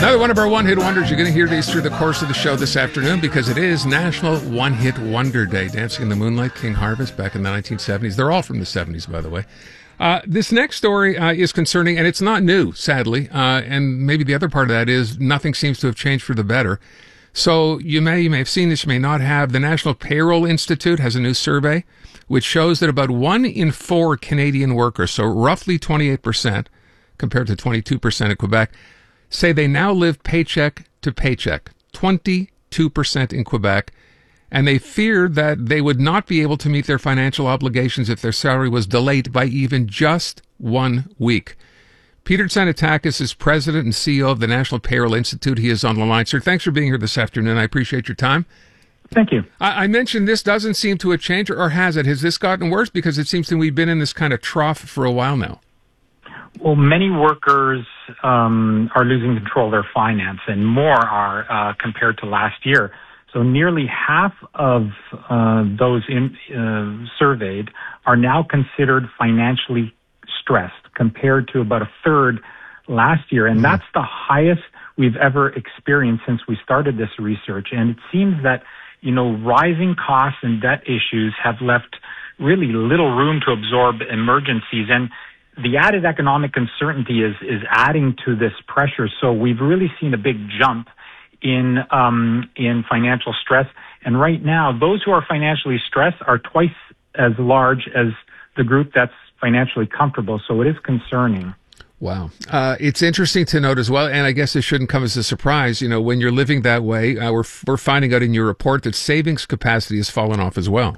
Another one of our one-hit wonders. You're going to hear these through the course of the show this afternoon because it is National One-Hit Wonder Day. Dancing in the Moonlight, King Harvest back in the 1970s. They're all from the 70s, by the way. This next story is concerning, and it's not new, sadly. And maybe the other part of that is nothing seems to have changed for the better. So you may have seen this, you may not have. The National Payroll Institute has a new survey which shows that about 1 in 4 Canadian workers, so roughly 28% compared to 22% in Quebec, say they now live paycheck to paycheck, 22% in Quebec, and they fear that they would not be able to meet their financial obligations if their salary was delayed by even just 1 week. Peter Xanatakis is president and CEO of the National Payroll Institute. He is on the line. Sir, thanks for being here this afternoon. I appreciate your time. Thank you. I mentioned this doesn't seem to have changed, or has it? Has this gotten worse? Because it seems that we've been in this kind of trough for a while now. Well, many workers are losing control of their finance, and more are compared to last year. So nearly half of those surveyed are now considered financially stressed, compared to about a third last year. And that's the highest we've ever experienced since we started this research. And it seems that, rising costs and debt issues have left really little room to absorb emergencies. And the added economic uncertainty is adding to this pressure. So we've really seen a big jump in financial stress. And right now, those who are financially stressed are twice as large as the group that's financially comfortable. So it is concerning. Wow. It's interesting to note as well, and I guess it shouldn't come as a surprise, when you're living that way, we're finding out in your report that savings capacity has fallen off as well.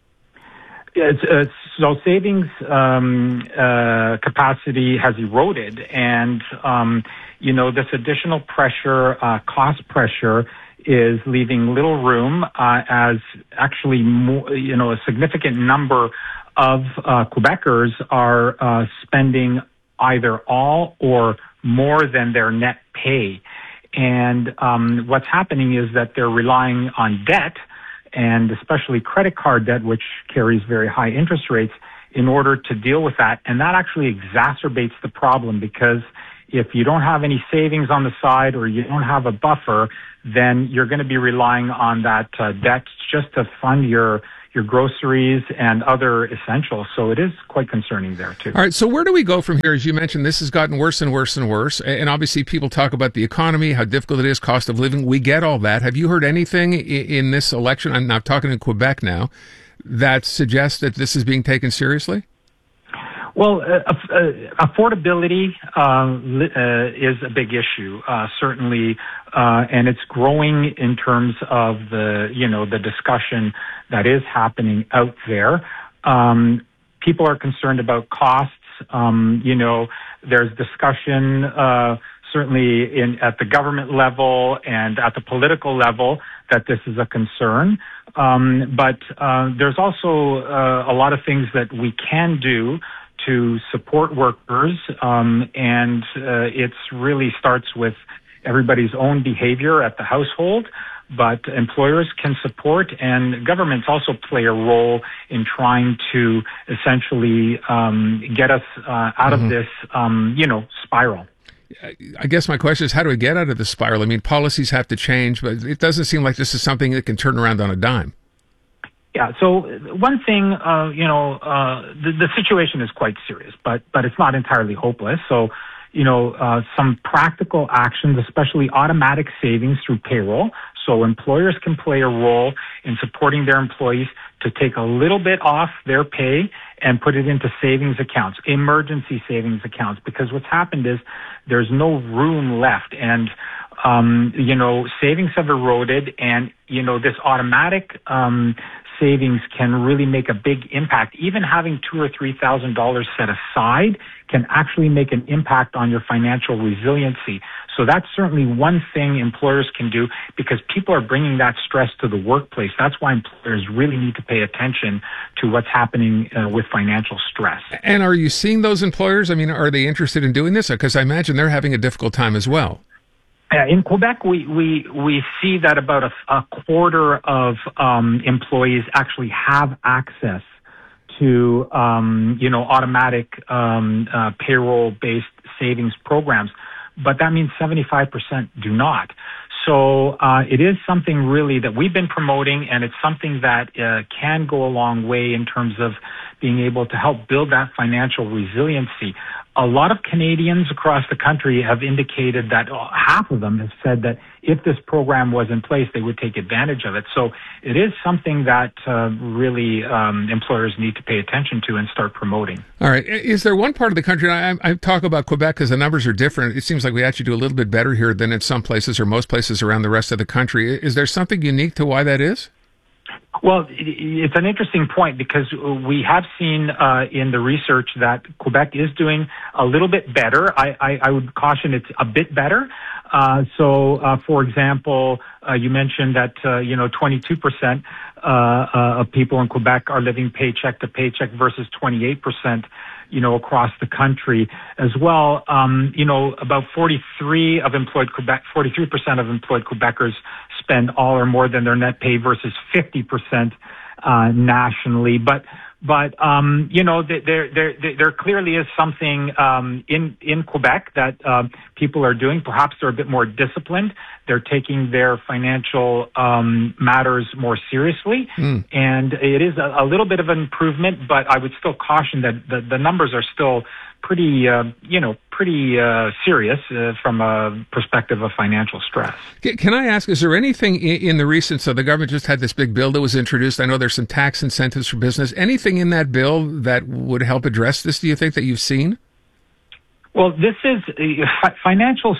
So savings capacity has eroded, and this additional pressure, cost pressure, is leaving little room as actually more, a significant number of Quebecers are spending either all or more than their net pay. And what's happening is that they're relying on debt, and especially credit card debt, which carries very high interest rates, in order to deal with that. And that actually exacerbates the problem, because if you don't have any savings on the side or you don't have a buffer, then you're going to be relying on that debt just to fund your groceries and other essentials. So it is quite concerning there, too. All right, so where do we go from here? As you mentioned, this has gotten worse and worse and worse. And obviously people talk about the economy, how difficult it is, cost of living. We get all that. Have you heard anything in this election, I'm not talking in Quebec now, that suggests that this is being taken seriously? Well, affordability is a big issue, certainly, and it's growing in terms of the discussion that is happening out there. People are concerned about costs. There's discussion certainly at the government level and at the political level that this is a concern. But there's also a lot of things that we can do to support workers, and it really starts with everybody's own behavior at the household, but employers can support, and governments also play a role in trying to essentially get us out of this, spiral. I guess my question is, how do we get out of this spiral? I mean, policies have to change, but it doesn't seem like this is something that can turn around on a dime. Yeah. So one thing, the situation is quite serious, but it's not entirely hopeless. So, some practical actions, especially automatic savings through payroll. So employers can play a role in supporting their employees to take a little bit off their pay and put it into savings accounts, emergency savings accounts, because what's happened is there's no room left. And, savings have eroded, and, this automatic savings can really make a big impact. Even having $2,000 or $3,000 set aside can actually make an impact on your financial resiliency. So that's certainly one thing employers can do, because people are bringing that stress to the workplace. That's why employers really need to pay attention to what's happening with financial stress. And are you seeing those employers? I mean, are they interested in doing this? Because I imagine they're having a difficult time as well. In Quebec, we see that about a quarter of employees actually have access to automatic payroll-based savings programs. but that means 75% do not. So it is something really that we've been promoting, and it's something that can go a long way in terms of being able to help build that financial resiliency. A lot of Canadians across the country have indicated that half of them have said that if this program was in place, they would take advantage of it. So it is something that really employers need to pay attention to and start promoting. All right. Is there one part of the country, I talk about Quebec because the numbers are different. It seems like we actually do a little bit better here than in some places or most places around the rest of the country. Is there something unique to why that is? Well, it's an interesting point because we have seen in the research that Quebec is doing a little bit better. I would caution it's a bit better. For example, you mentioned that, 22% of people in Quebec are living paycheck to paycheck versus 28%, across the country as well. About 43% of employed Quebecers spend all or more than their net pay versus 50% nationally. But there clearly is something in Quebec that people are doing. Perhaps they're a bit more disciplined. They're taking their financial matters more seriously, and it is a little bit of an improvement. But I would still caution that the numbers are still pretty serious from a perspective of financial stress. Can I ask, is there anything in the recent, so the government just had this big bill that was introduced. I know there's some tax incentives for business. Anything in that bill that would help address this, do you think, that you've seen? Well, this is financial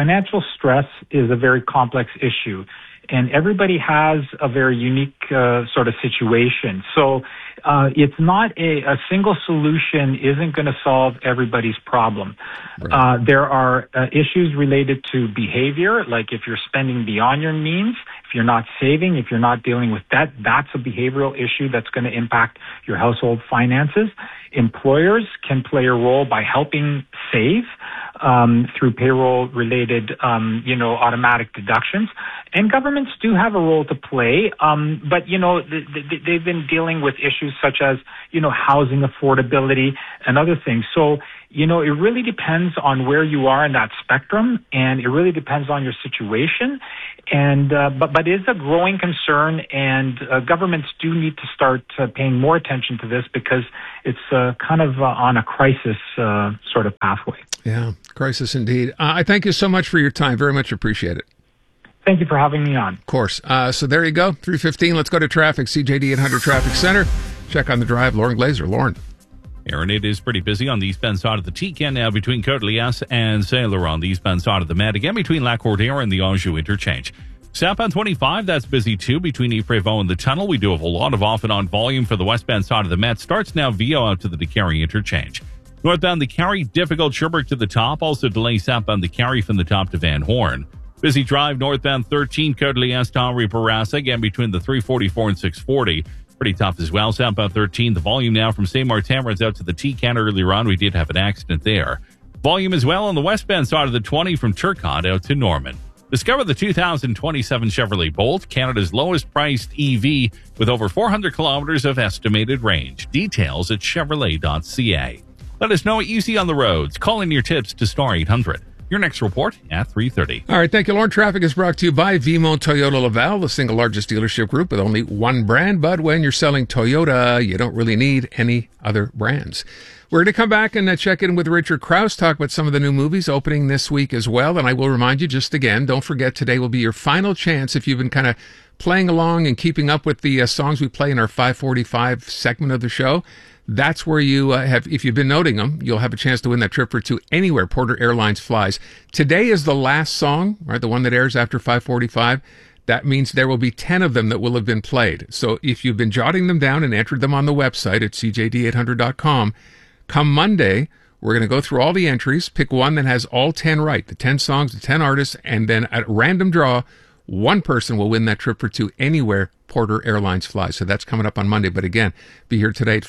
stress is a very complex issue, and everybody has a very unique sort of situation. So it's not a single solution isn't going to solve everybody's problem. Right. There are issues related to behavior, like if you're spending beyond your means, if you're not saving, if you're not dealing with debt, that's a behavioral issue that's going to impact your household finances. Employers can play a role by helping save through payroll-related, automatic deductions. And governments do have a role to play, but, they've been dealing with issues such as, housing affordability and other things. So, it really depends on where you are in that spectrum, and it really depends on your situation. And but it is a growing concern, and governments do need to start paying more attention to this because it's kind of on a crisis sort of pathway. Yeah, crisis indeed. I thank you so much for your time. Very much appreciate it. Thank you for having me on. Of course. So there you go, 3:15. Let's go to traffic. CJD 800 Traffic Center. Check on the drive. Lauren Glazer. Lauren. Aaron, it is pretty busy on the eastbound side of the Tican now between Côte-Liesse and Sailor on the eastbound side of the Med. Again, between Lac-Cordaire and the Anjou interchange. Southbound 25, that's busy too between Ypres-Vaux and the tunnel. We do have a lot of off and on volume for the westbound side of the Met. Starts now Vio out to the DeCarry interchange. Northbound the Carry, difficult Sherbrooke to the top. Also delay southbound the Carry from the top to Van Horn. Busy drive northbound 13, Côte-Liesse to Henri-Bourassa, again between the 344 and 640. Pretty tough as well. Southbound 13, the volume now from St. Martin runs out to the Tican earlier on. We did have an accident there. Volume as well on the westbound side of the 20 from Turcotte out to Norman. Discover the 2027 Chevrolet Bolt, Canada's lowest priced EV with over 400 kilometers of estimated range. Details at Chevrolet.ca. Let us know what you see on the roads. Call in your tips to Star 800. Your next report at 3:30. All right, thank you, Lauren. Traffic is brought to you by Vimont Toyota Laval, the single largest dealership group with only one brand. But when you're selling Toyota, you don't really need any other brands. We're going to come back and check in with Richard Krause, talk about some of the new movies opening this week as well. And I will remind you just again, don't forget today will be your final chance if you've been kind of playing along and keeping up with the songs we play in our 545 segment of the show. That's where you have, if you've been noting them, you'll have a chance to win that trip for two anywhere Porter Airlines flies. Today is the last song, right? The one that airs after 545. That means there will be 10 of them that will have been played. So if you've been jotting them down and entered them on the website at cjd800.com, come Monday, we're going to go through all the entries, pick one that has all 10 right, the 10 songs, the 10 artists, and then at random draw, one person will win that trip for two anywhere Porter Airlines flies. So that's coming up on Monday. But again, be here today at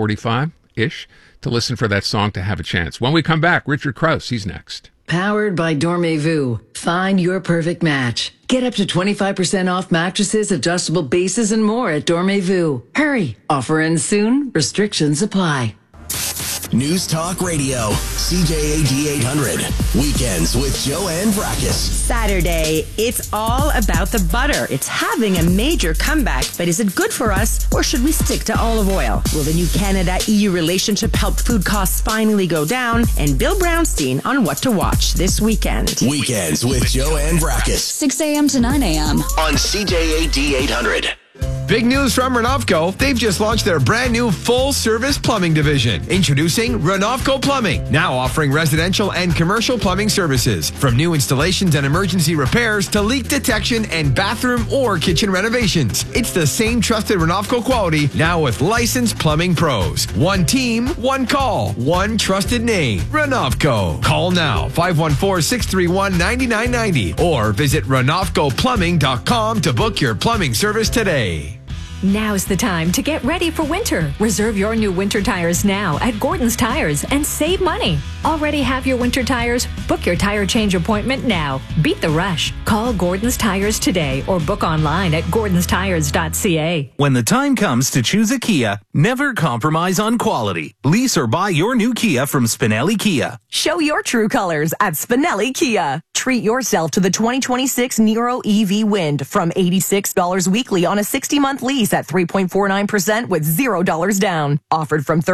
5:45-ish to listen for that song to have a chance. When we come back, Richard Krause, he's next. Powered by Dormez-vous. Find your perfect match. Get up to 25% off mattresses, adjustable bases, and more at Dormez-vous. Hurry! Offer ends soon. Restrictions apply. News Talk Radio, CJAD 800. Weekends with Joanne Brakes. Saturday, it's all about the butter. It's having a major comeback, but is it good for us or should we stick to olive oil? Will the new Canada-EU relationship help food costs finally go down? And Bill Brownstein on what to watch this weekend. Weekends with Joanne Brakes. 6 a.m. to 9 a.m. on CJAD 800. Big news from Renovco. They've just launched their brand new full-service plumbing division. Introducing Renovco Plumbing, now offering residential and commercial plumbing services. From new installations and emergency repairs to leak detection and bathroom or kitchen renovations. It's the same trusted Renovco quality, now with licensed plumbing pros. One team, one call, one trusted name. Renovco. Call now, 514-631-9990 or visit RenovcoPlumbing.com to book your plumbing service today. Now's the time to get ready for winter. Reserve your new winter tires now at Gordon's Tires and save money. Already have your winter tires? Book your tire change appointment now. Beat the rush. Call Gordon's Tires today or book online at gordonstires.ca. When the time comes to choose a Kia, never compromise on quality. Lease or buy your new Kia from Spinelli Kia. Show your true colors at Spinelli Kia. Treat yourself to the 2026 Niro EV Wind from $86 weekly on a 60-month lease at 3.49% with $0 down. Offered from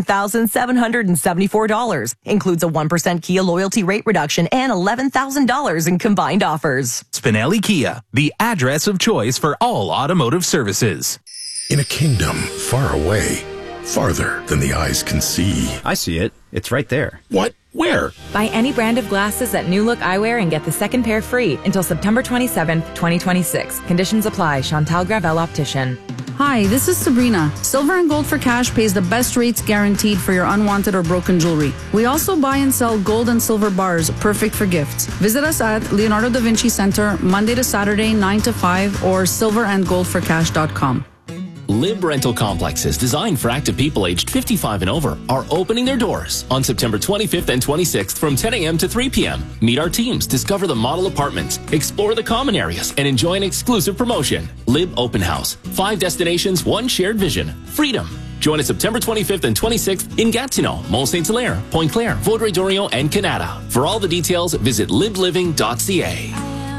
$37,774. Includes a 1% Kia loyalty rate reduction and $11,000 in combined offers. Spinelli Kia, the address of choice for all automotive services. In a kingdom far away, farther than the eyes can see. I see it. It's right there. What? Where? Buy any brand of glasses at New Look Eyewear and get the second pair free until September 27th, 2026. Conditions apply. Chantal Gravel Optician. Hi, this is Sabrina. Silver and Gold for Cash pays the best rates guaranteed for your unwanted or broken jewelry. We also buy and sell gold and silver bars, perfect for gifts. Visit us at Leonardo da Vinci Center, Monday to Saturday, 9 to 5, or silverandgoldforcash.com. Lib Rental Complexes, designed for active people aged 55 and over, are opening their doors on September 25th and 26th from 10 a.m. to 3 p.m. Meet our teams, discover the model apartments, explore the common areas, and enjoy an exclusive promotion. Lib Open House. 5 destinations, 1 shared vision. Freedom. Join us September 25th and 26th in Gatineau, Mont Saint-Hilaire, Pointe-Claire, Vaudreuil-Dorion, and Canada. For all the details, visit libliving.ca.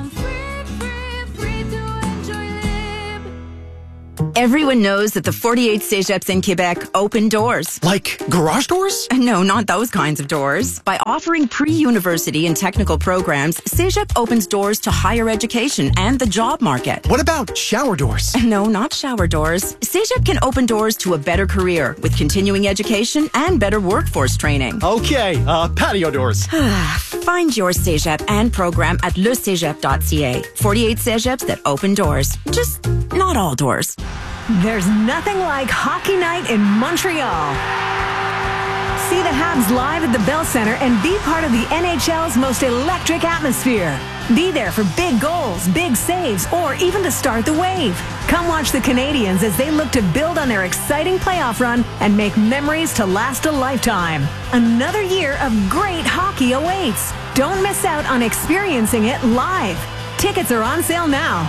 Everyone knows that the 48 Cégeps in Quebec open doors. Like garage doors? No, not those kinds of doors. By offering pre-university and technical programs, Cégep opens doors to higher education and the job market. What about shower doors? No, not shower doors. Cégep can open doors to a better career with continuing education and better workforce training. Okay, patio doors. Find your Cégep and program at lecégep.ca. 48 Cégeps that open doors. Just not all doors. There's nothing like hockey night in Montreal. See the Habs live at the Bell Center and be part of the NHL's most electric atmosphere. Be there for big goals, big saves, or even to start the wave. Come watch the Canadians as they look to build on their exciting playoff run and make memories to last a lifetime. Another year of great hockey awaits. Don't miss out on experiencing it live. Tickets are on sale now.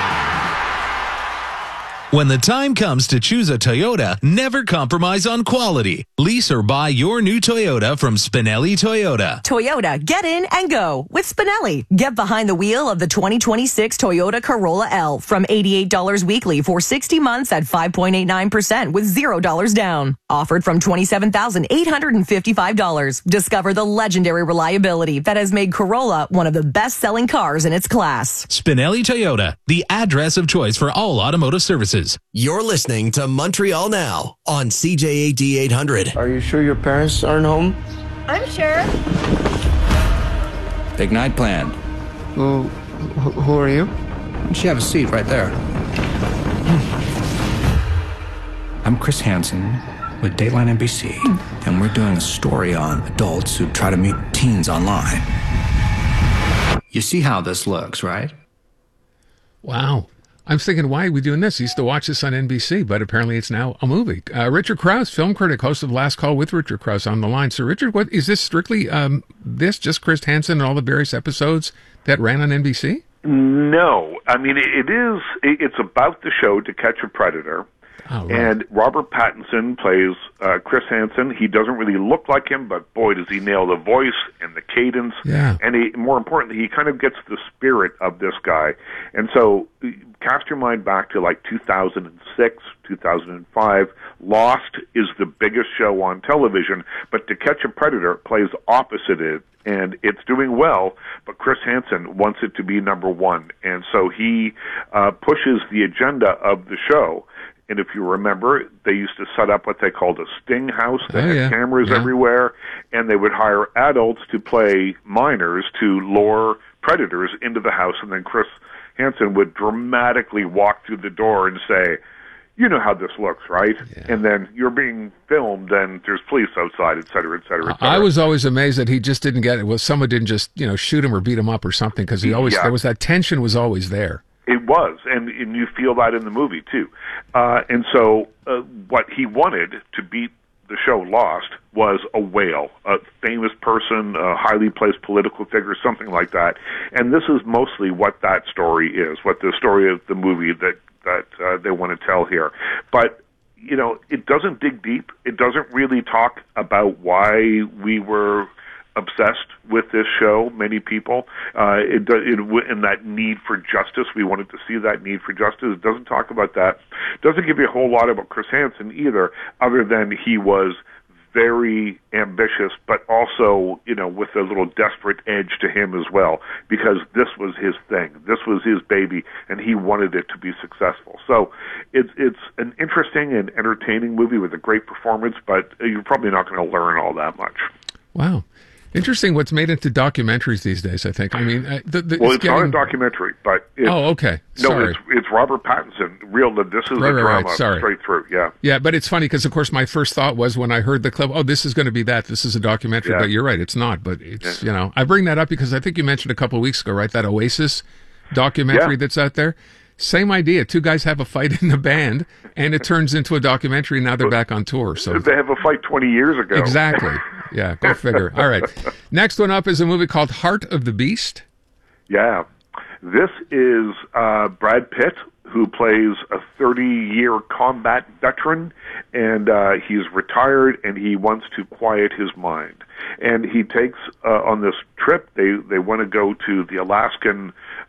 When the time comes to choose a Toyota, never compromise on quality. Lease or buy your new Toyota from Spinelli Toyota. Toyota, get in and go with Spinelli. Get behind the wheel of the 2026 Toyota Corolla L from $88 weekly for 60 months at 5.89% with $0 down. Offered from $27,855. Discover the legendary reliability that has made Corolla one of the best-selling cars in its class. Spinelli Toyota, the address of choice for all automotive services. You're listening to Montreal Now on CJAD 800. Are you sure your parents aren't home? I'm sure. Big night planned. Well, who are you? Why don't you have a seat right there? I'm Chris Hansen with Dateline NBC, and we're doing a story on adults who try to meet teens online. You see how this looks, right? Wow. I'm thinking, why are we doing this? I used to watch this on NBC, but apparently it's now a movie. Richard Krause, film critic, host of Last Call with Richard Krause on the line. So, Richard, what is this strictly just Chris Hansen and all the various episodes that ran on NBC? No. I mean, it's about the show To Catch a Predator. Oh, right. And Robert Pattinson plays Chris Hansen. He doesn't really look like him, but boy, does he nail the voice and the cadence. Yeah. And more importantly, he kind of gets the spirit of this guy. And so cast your mind back to like 2006, 2005. Lost is the biggest show on television, but To Catch a Predator plays opposite it. And it's doing well, but Chris Hansen wants it to be number one. And so he pushes the agenda of the show. And if you remember, they used to set up what they called a sting house. They had cameras everywhere, and they would hire adults to play minors to lure predators into the house. And then Chris Hansen would dramatically walk through the door and say, you know how this looks, right? Yeah. And then you're being filmed, and there's police outside, et cetera, et cetera, et cetera. I was always amazed that he just didn't get it. Well, someone didn't just, shoot him or beat him up or something, because there was that tension was always there. It was, and you feel that in the movie, too. And so what he wanted to beat the show Lost was a whale, a famous person, a highly placed political figure, something like that. And this is mostly what that story is, what the story of the movie that they want to tell here. But, it doesn't dig deep. It doesn't really talk about why we were obsessed with this show, many people. In that need for justice, we wanted to see that need for justice. It doesn't talk about that. It doesn't give you a whole lot about Chris Hansen either, other than he was very ambitious, but also, with a little desperate edge to him as well, because this was his thing. This was his baby, and he wanted it to be successful. So it's an interesting and entertaining movie with a great performance, but you're probably not going to learn all that much. Wow. Interesting what's made into documentaries these days, I think. I mean, it's not a documentary, but okay. Sorry. No, it's Robert Pattinson. This is a drama straight through, yeah. Yeah, but it's funny because, of course, my first thought was when I heard the clip, this is going to be that. This is a documentary. Yeah. But you're right, it's not. But it's, I bring that up because I think you mentioned a couple of weeks ago, right, that Oasis documentary that's out there. Same idea. Two guys have a fight in the band, and it turns into a documentary, and now they're back on tour. So they have a fight 20 years ago. Exactly. Yeah, go figure. All right. Next one up is a movie called Heart of the Beast. Yeah. This is Brad Pitt, who plays a 30-year combat veteran, and he's retired, and he wants to quiet his mind. And he takes, on this trip, they want to go to the Alaskan,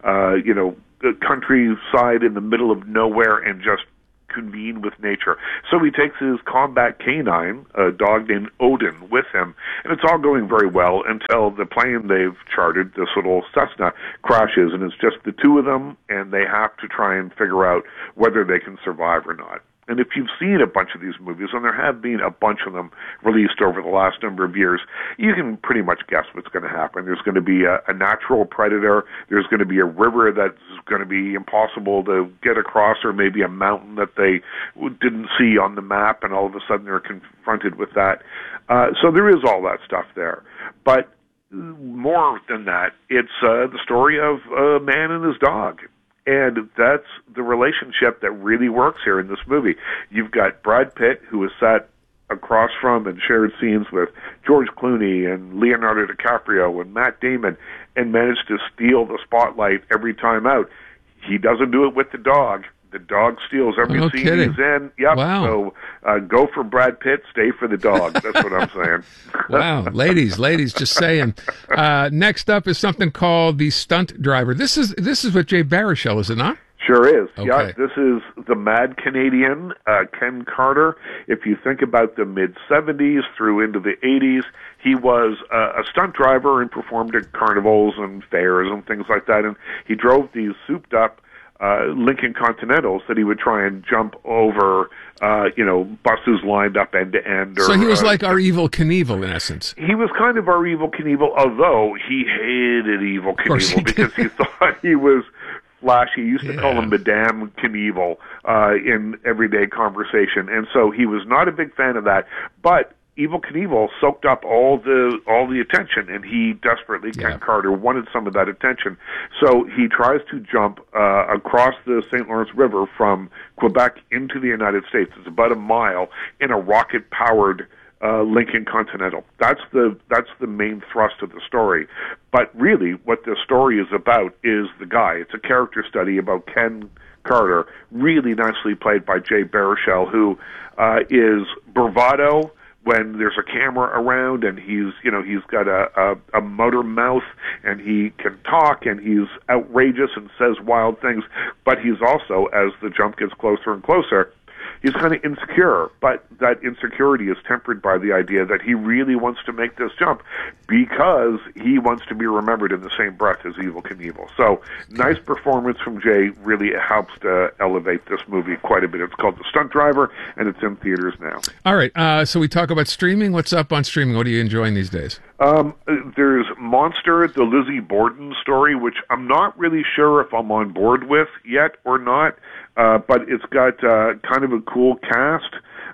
the countryside in the middle of nowhere and just convene with nature. So he takes his combat canine, a dog named Odin, with him, and it's all going very well until the plane they've chartered, this little Cessna, crashes, and it's just the two of them, and they have to try and figure out whether they can survive or not. And if you've seen a bunch of these movies, and there have been a bunch of them released over the last number of years, you can pretty much guess what's going to happen. There's going to be a natural predator. There's going to be a river that's going to be impossible to get across, or maybe a mountain that they didn't see on the map, and all of a sudden they're confronted with that. So there is all that stuff there. But more than that, it's the story of a man and his dog. And that's the relationship that really works here in this movie. You've got Brad Pitt, who is sat across from and shared scenes with George Clooney and Leonardo DiCaprio and Matt Damon, and managed to steal the spotlight every time out. He doesn't do it with the dog. The dog steals every scene he's in. Yep. Wow. So go for Brad Pitt, stay for the dog. That's what I'm saying. Wow. Ladies, just saying. Next up is something called The Stunt Driver. This is with Jay Baruchel, is it not? Sure is. Okay. Yeah, this is the mad Canadian, Ken Carter. If you think about the mid-'70s through into the '80s, he was a stunt driver and performed at carnivals and fairs and things like that. And he drove these souped-up Lincoln Continentals that he would try and jump over, buses lined up end to end. So he was like our Evel Knievel, in essence. He was kind of our Evel Knievel, although he hated Evel Knievel because he thought he was flashy. He used to call him Madame Knievel in everyday conversation, and so he was not a big fan of that. But Evel Knievel soaked up all the attention, and he desperately, Ken Carter, wanted some of that attention. So he tries to jump across the St. Lawrence River from Quebec into the United States. It's about a mile in a rocket-powered Lincoln Continental. That's the main thrust of the story. But really, what the story is about is the guy. It's a character study about Ken Carter, really nicely played by Jay Baruchel, who is bravado when there's a camera around, and he's got a motor mouth, and he can talk, and he's outrageous and says wild things, but he's also, as the jump gets closer and closer, he's kind of insecure, but that insecurity is tempered by the idea that he really wants to make this jump because he wants to be remembered in the same breath as Evel Knievel. So, nice performance from Jay. Really helps to elevate this movie quite a bit. It's called The Stunt Driver, and it's in theaters now. All right, so we talk about streaming. What's up on streaming? What are you enjoying these days? There's Monster, the Lizzie Borden story, which I'm not really sure if I'm on board with yet or not. But it's got kind of a cool cast,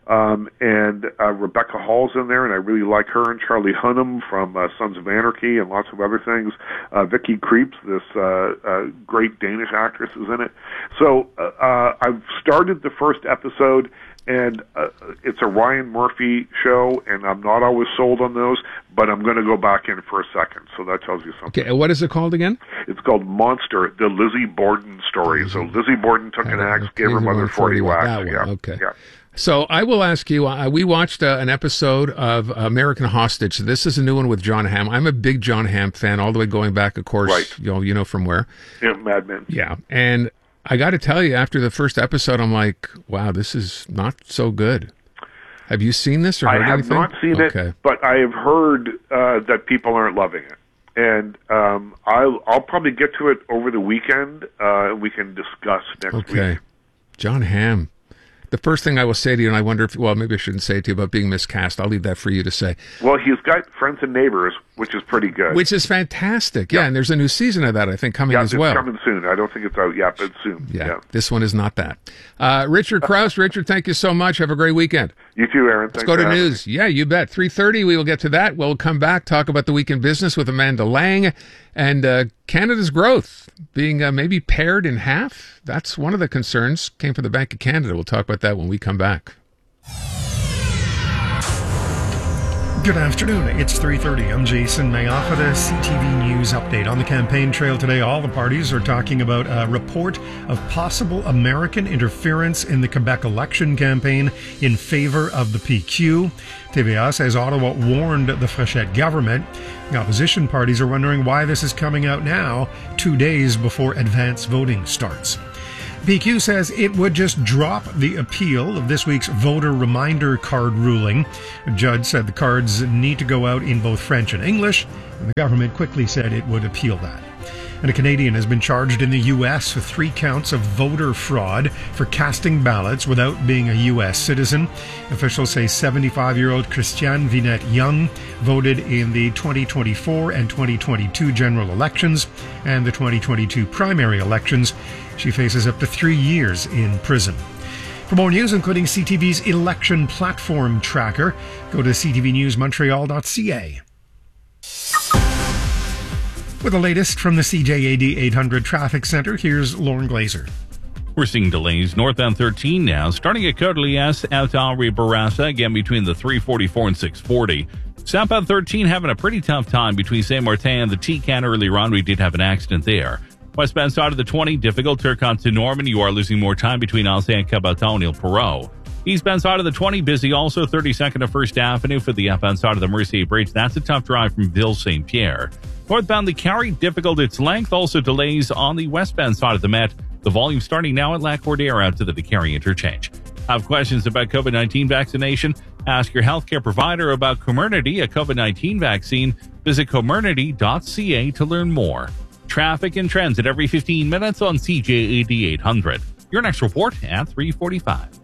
and Rebecca Hall's in there, and I really like her, and Charlie Hunnam from Sons of Anarchy and lots of other things. Vicky Krieps, this great Danish actress, is in it. So I've started the first episode, and it's a Ryan Murphy show, and I'm not always sold on those, but I'm going to go back in for a second, so that tells you something. Okay, what is it called again? It's called Monster, the Lizzie Borden story. So Lizzie Borden took an axe, gave her mother 40 whacks. That one. Yeah. Okay. Yeah. So I will ask you, we watched an episode of American Hostage. This is a new one with John Hamm. I'm a big John Hamm fan, all the way going back, of course, right. You know from where. Yeah, Mad Men. Yeah, and I got to tell you, after the first episode, I'm like, wow, this is not so good. Have you seen this or heard anything? I have not seen it, but I have heard that people aren't loving it. And I'll probably get to it over the weekend, and we can discuss next week. Okay. John Hamm. The first thing I will say to you, and I wonder if, well, maybe I shouldn't say it to you about being miscast. I'll leave that for you to say. Well, he's got Friends and Neighbors, which is pretty good. Which is fantastic. Yeah, and there's a new season of that, I think, coming as well. Yeah, it's coming soon. I don't think it's out yet, but soon. Yeah, this one is not that. Richard Krause. Richard, thank you so much. Have a great weekend. You too, Aaron. Let's go to news. Yeah, you bet. 3:30, we will get to that. We'll come back, talk about the week in business with Amanda Lang, and Canada's growth being maybe pared in half. That's one of the concerns. Came from the Bank of Canada. We'll talk about that when we come back. Good afternoon. It's 3:30. I'm Jason Mayoff with a CTV News update. On the campaign trail today, all the parties are talking about a report of possible American interference in the Quebec election campaign in favor of the PQ. TVA says Ottawa warned the Frechette government. The opposition parties are wondering why this is coming out now, 2 days before advance voting starts. PQ says it would just drop the appeal of this week's voter reminder card ruling. A judge said the cards need to go out in both French and English, and the government quickly said it would appeal that. And a Canadian has been charged in the U.S. with 3 counts of voter fraud for casting ballots without being a U.S. citizen. Officials say 75-year-old Christiane Vinette-Young voted in the 2024 and 2022 general elections and the 2022 primary elections. She faces up to 3 years in prison. For more news, including CTV's election platform tracker, go to ctvnewsmontreal.ca. With the latest from the CJAD 800 Traffic Center, here's Lauren Glazer. We're seeing delays northbound 13 now, starting at Côte-Liesse out to Henri-Bourassa, again between the 344 and 640. Southbound 13 having a pretty tough time between Saint-Martin and the T-Can earlier on. We did have an accident there. Westbound side of the 20, difficult Turcotte to Norman. You are losing more time between Alsace and Caboton and Ile-Perrot. Eastbound side of the 20, busy also 32nd to 1st Avenue for the outbound side of the Mercier Bridge. That's a tough drive from Ville-Saint-Pierre. Northbound the Carry, difficult its length. Also delays on the westbound side of the Met. The volume starting now at Lac-Cordaire out to the Carry interchange. Have questions about COVID-19 vaccination? Ask your healthcare provider about Comirnaty, a COVID-19 vaccine. Visit comirnaty.ca to learn more. Traffic and trends at every 15 minutes on CJAD 800. Your next report at 3:45.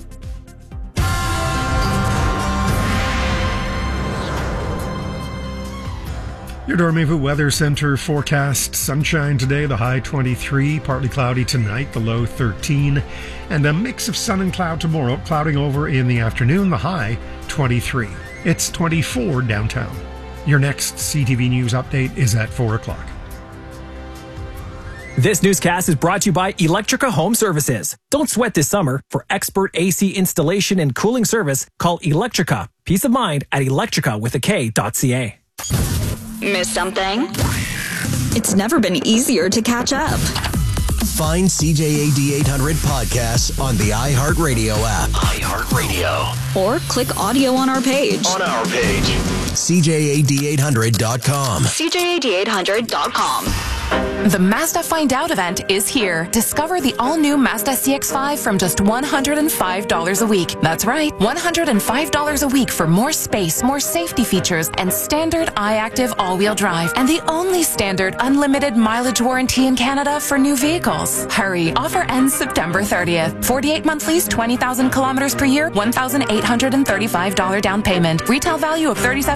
Your Dormez-vous Weather Center forecast: sunshine today, the high 23, partly cloudy tonight, the low 13, and a mix of sun and cloud tomorrow, clouding over in the afternoon, the high 23. It's 24 downtown. Your next CTV News update is at 4 o'clock. This newscast is brought to you by Electrica Home Services. Don't sweat this summer. For expert AC installation and cooling service, call Electrica. Peace of mind at electrica.ca. Miss something? It's never been easier to catch up. Find CJAD 800 podcasts on the iHeartRadio app. iHeartRadio. Or click audio on our page. On our page. CJAD800.com. CJAD800.com. The Mazda Find Out event is here. Discover the all-new Mazda CX-5 from just $105 a week. That's right, $105 a week for more space, more safety features, and standard iActive all-wheel drive. And the only standard unlimited mileage warranty in Canada for new vehicles. Hurry, offer ends September 30th. 48-month lease, 20,000 kilometers per year, $1,835 down payment. Retail value of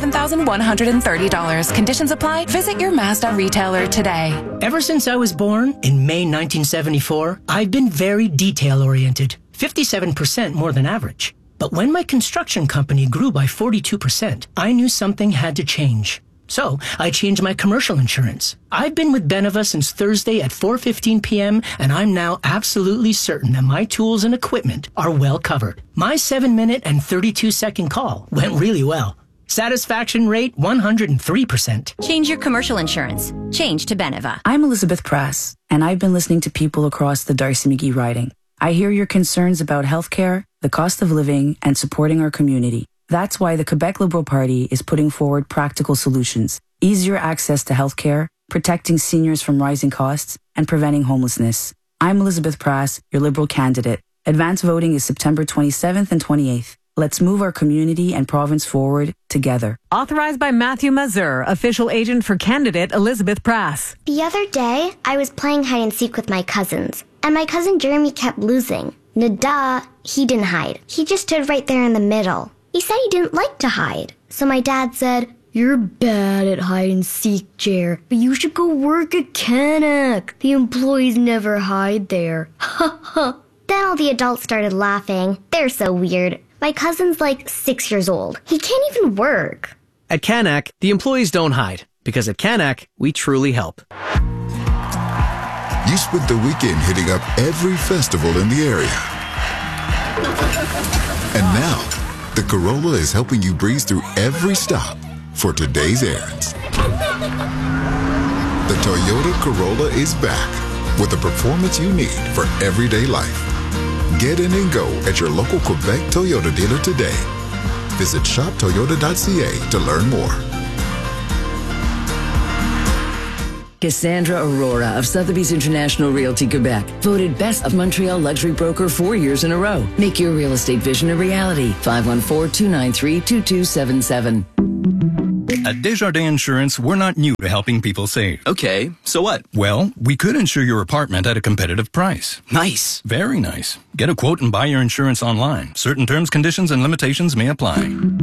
$37,130. Conditions apply. Visit your Mazda retailer today. Ever since I was born in May 1974, I've been very detail-oriented, 57% more than average. But when my construction company grew by 42%, I knew something had to change. So I changed my commercial insurance. I've been with Beneva since Thursday at 4:15 p.m., and I'm now absolutely certain that my tools and equipment are well covered. My 7-minute and 32-second call went really well. Satisfaction rate 103%. Change your commercial insurance. Change to Beneva. I'm Elizabeth Prass, and I've been listening to people across the Darcy McGee riding. I hear your concerns about healthcare, the cost of living, and supporting our community. That's why the Quebec Liberal Party is putting forward practical solutions. Easier access to healthcare, protecting seniors from rising costs, and preventing homelessness. I'm Elizabeth Prass, your Liberal candidate. Advance voting is September 27th and 28th. Let's move our community and province forward together. Authorized by Matthew Mazur, official agent for candidate Elizabeth Prass. The other day, I was playing hide and seek with my cousins, and my cousin Jeremy kept losing. Nada, he didn't hide. He just stood right there in the middle. He said he didn't like to hide. So my dad said, "You're bad at hide and seek, Jer, but you should go work at Canac. The employees never hide there." Ha ha. Then all the adults started laughing. They're so weird. My cousin's like 6 years old. He can't even work. At Canac, the employees don't hide, because at Canac, we truly help. You spent the weekend hitting up every festival in the area. And now, the Corolla is helping you breeze through every stop for today's errands. The Toyota Corolla is back with the performance you need for everyday life. Get in and go at your local Quebec Toyota dealer today. Visit shoptoyota.ca to learn more. Cassandra Aurora of Sotheby's International Realty Quebec, voted Best of Montreal Luxury Broker 4 years in a row. Make your real estate vision a reality. 514-293-2277. At Desjardins Insurance, we're not new to helping people save. Okay, so what? Well, we could insure your apartment at a competitive price. Nice. Very nice. Get a quote and buy your insurance online. Certain terms, conditions, and limitations may apply.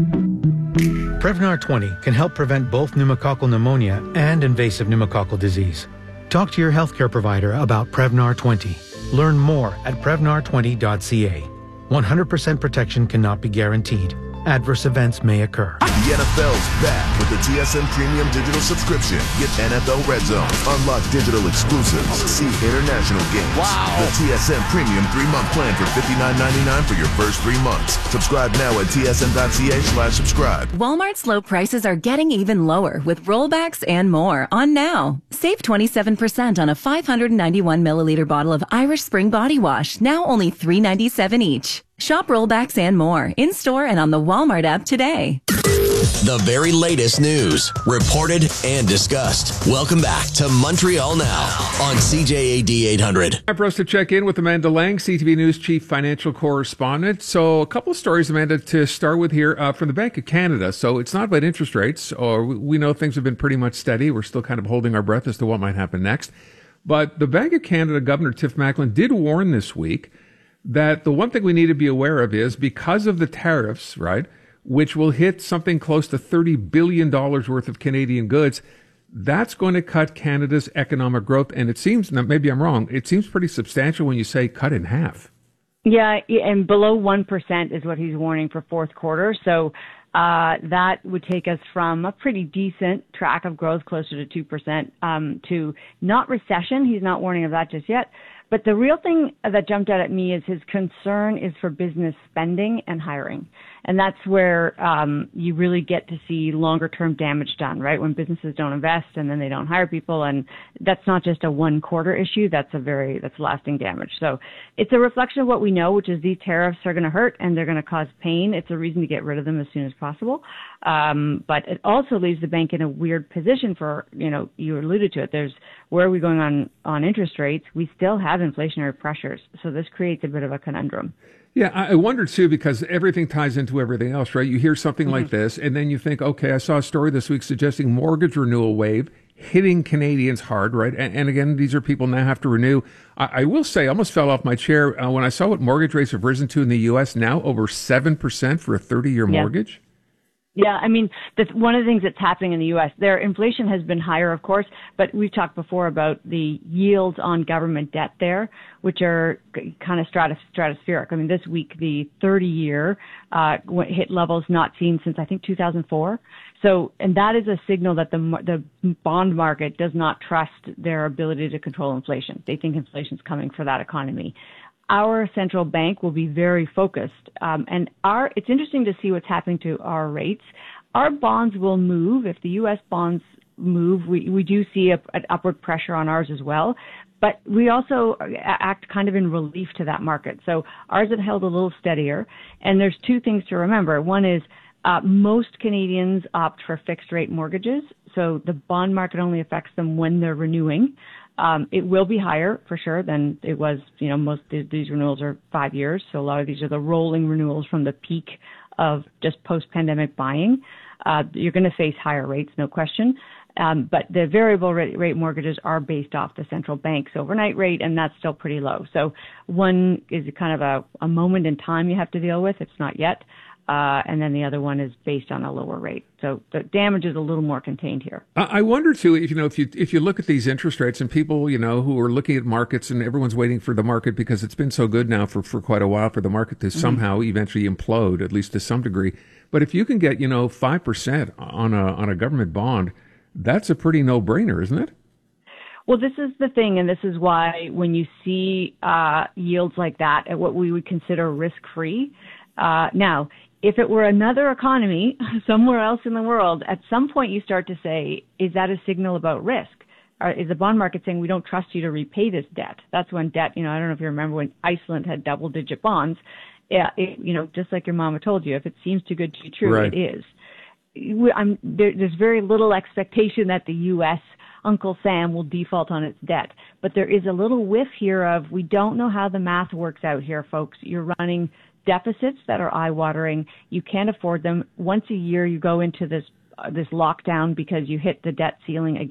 Prevnar 20 can help prevent both pneumococcal pneumonia and invasive pneumococcal disease. Talk to your healthcare provider about Prevnar 20. Learn more at Prevnar20.ca. 100% protection cannot be guaranteed. Adverse events may occur. The NFL's back with the TSN Premium Digital Subscription. Get NFL Red Zone, unlock digital exclusives, see international games. Wow! The TSN Premium 3-month plan for $59.99 for your first 3 months. Subscribe now at tsn.ca/subscribe. Walmart's low prices are getting even lower with rollbacks and more on now. Save 27% on a 591 milliliter bottle of Irish Spring Body Wash, now only $3.97 each. Shop rollbacks and more in-store and on the Walmart app today. The very latest news, reported and discussed. Welcome back to Montreal Now on CJAD 800. Time for us to check in with Amanda Lang, CTV News Chief Financial Correspondent. So a couple of stories, Amanda, to start with here from the Bank of Canada. So it's not about interest rates, or we know things have been pretty much steady. We're still kind of holding our breath as to what might happen next. But the Bank of Canada Governor Tiff Macklem did warn this week that the one thing we need to be aware of is because of the tariffs, right, which will hit something close to $30 billion worth of Canadian goods, that's going to cut Canada's economic growth. And it seems, now maybe I'm wrong, it seems pretty substantial when you say cut in half. Yeah, and below 1% is what he's warning for fourth quarter. So that would take us from a pretty decent track of growth, closer to 2%, to not recession. He's not warning of that just yet, But the real thing that jumped out at me is his concern is for business spending and hiring. And that's where you really get to see longer term damage done, right? When businesses don't invest and then they don't hire people. And that's not just a 1 quarter issue. That's lasting damage. So it's a reflection of what we know, which is these tariffs are going to hurt and they're going to cause pain. It's a reason to get rid of them as soon as possible. But it also leaves the bank in a weird position for, you alluded to it. Where are we going on interest rates? We still have inflationary pressures. So this creates a bit of a conundrum. Yeah, I wonder too, because everything ties into everything else, right? You hear something like this, and then you think, okay, I saw a story this week suggesting mortgage renewal wave hitting Canadians hard, right? And again, these are people now have to renew. I will say, I almost fell off my chair when I saw what mortgage rates have risen to in the U.S. now, over 7% for a 30-year mortgage. Yeah, I mean, one of the things that's happening in the U.S., their inflation has been higher, of course, but we've talked before about the yields on government debt there, which are kind of stratospheric. I mean, this week, the 30-year hit levels not seen since, I think, 2004. So, and that is a signal that the bond market does not trust their ability to control inflation. They think inflation's coming for that economy. Our central bank will be very focused. And it's interesting to see what's happening to our rates. Our bonds will move. If the U.S. bonds move, we do see an upward pressure on ours as well. But we also act kind of in relief to that market. So ours have held a little steadier. And there's two things to remember. One is most Canadians opt for fixed rate mortgages. So the bond market only affects them when they're renewing. It will be higher for sure than it was, most of these renewals are 5 years. So a lot of these are the rolling renewals from the peak of just post-pandemic buying. You're going to face higher rates, no question. But the variable rate mortgages are based off the central bank's overnight rate, and that's still pretty low. So one is kind of a moment in time you have to deal with. It's not yet. And then the other one is based on a lower rate. So the damage is a little more contained here. I wonder too, if you look at these interest rates and people, who are looking at markets and everyone's waiting for the market because it's been so good now for quite a while for the market to somehow eventually implode, at least to some degree. But if you can get, 5% on a government bond, that's a pretty no-brainer, isn't it? Well, this is the thing, and this is why when you see yields like that at what we would consider risk-free, now, if it were another economy somewhere else in the world, at some point you start to say, is that a signal about risk? Or is the bond market saying we don't trust you to repay this debt? That's when debt, I don't know if you remember when Iceland had double-digit bonds. Yeah, just like your mama told you, if it seems too good to be true, right. It is. There's very little expectation that the U.S. Uncle Sam will default on its debt. But there is a little whiff here of we don't know how the math works out here, folks. You're running deficits that are eye-watering. You can't afford them. Once a year, you go into this lockdown because you hit the debt ceiling again.